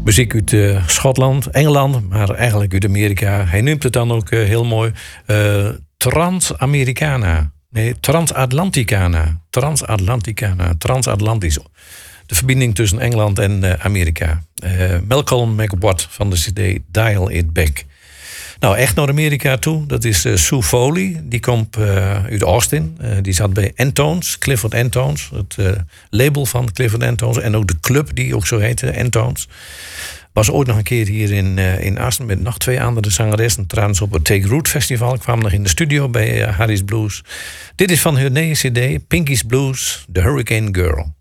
Muziek uit Schotland, Engeland, maar eigenlijk uit Amerika. Hij noemt het dan ook heel mooi Transamericana. Nee, Transatlanticana. Transatlantisch. De verbinding tussen Engeland en Amerika. Malcolm McWatt van de CD Dial It Back. Nou, echt naar Amerika toe. Dat is Sue Foley. Die komt uit Austin. Die zat bij Entones, Clifford Entones. Het label van Clifford Entones. En ook de club die ook zo heette, Entones. Was ooit nog een keer hier in Assen met nog 2 andere zangeressen. Trouwens op het Take Root Festival. Kwamen nog in de studio bij Harry's Blues. Dit is van hun nieuwe CD, Pinky's Blues, The Hurricane Girl.